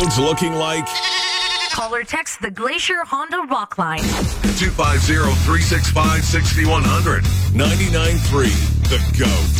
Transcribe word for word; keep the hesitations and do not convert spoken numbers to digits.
roads looking like? Call or text the Glacier Honda Rock Line. two five zero, three six five, six one zero zero. ninety-nine point three The Goat.